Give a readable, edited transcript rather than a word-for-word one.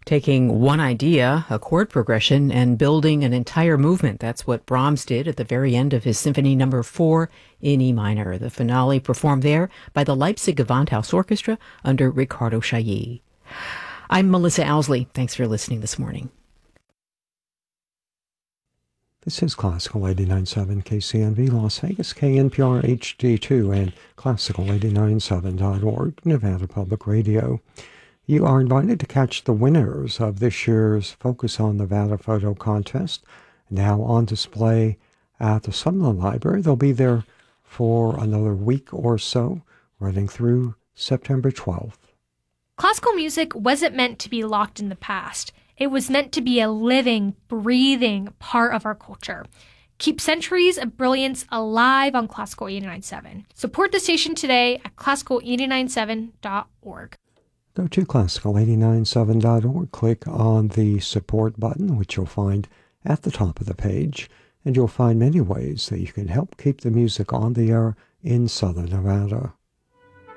Taking one idea, a chord progression, and building an entire movement. That's what Brahms did at the very end of his Symphony No. 4 in E minor. The finale performed there by the Leipzig Gewandhaus Orchestra under Riccardo Chailly. I'm Melissa Owsley. Thanks for listening this morning. This is Classical 89.7 KCNV Las Vegas, KNPR HD2, and Classical897.org, Nevada Public Radio. You are invited to catch the winners of this year's Focus on Nevada photo contest, now on display at the Summerlin Library. They'll be there for another week or so, running through September 12th. Classical music wasn't meant to be locked in the past. It was meant to be a living, breathing part of our culture. Keep centuries of brilliance alive on Classical 89.7. Support the station today at classical897.org. Go to classical897.org, click on the support button, which you'll find at the top of the page, and you'll find many ways that you can help keep the music on the air in Southern Nevada.